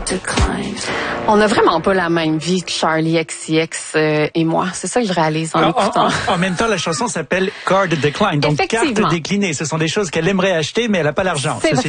On n'a vraiment pas la même vie que Charli XCX et moi. C'est ça que je réalise en l'écoutant. En même temps, la chanson s'appelle Card Decline, donc carte déclinée. Ce sont des choses qu'elle aimerait acheter, mais elle n'a pas l'argent.